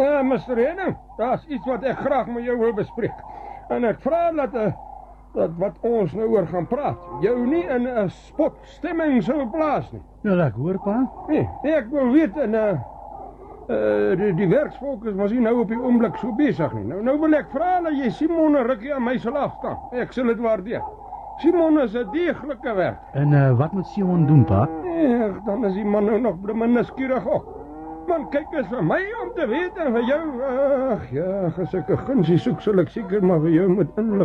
Mr. Henning, daar's iets wat ek graag met jou wil bespreek. En ek vra dat wat ons nou oor gaan praat, jou nie in 'n spotstemming sou plaas nie. Ja, ek hoor, pa. Nee, ek wil weet die werksvolk is mos nie nou op die oomblik so besig nie. Nou wil ek vra dat jy Simon en Rikkie aan my sal afstaan. Ek sal dit waardeer. Simon is 'n deeglike werk. En wat moet Simon doen, pa? Nee, dan is die man nou nog nuuskierig ook. Man, kyk eens vir my om te weet en vir jou, ag ja, as ek 'n gunsie soek, sal ek seker maar vir jou moet inlig.